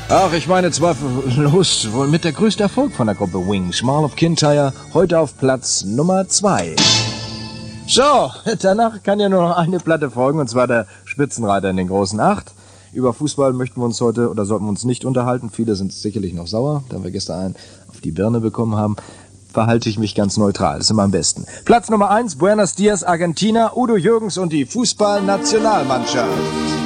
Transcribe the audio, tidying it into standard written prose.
Ach, ich meine zweifellos wohl mit der größte Erfolg von der Gruppe Wings. Mall of Kintyre, heute auf Platz Nummer 2. So, danach kann ja nur noch eine Platte folgen, und zwar der Spitzenreiter in den großen 8. Über Fußball möchten wir uns heute, oder sollten wir uns nicht unterhalten. Viele sind sicherlich noch sauer, da wir gestern einen auf die Birne bekommen haben. Verhalte ich mich ganz neutral, das ist immer am besten. Platz Nummer 1, Buenos Dias, Argentina, Udo Jürgens und die Fußballnationalmannschaft.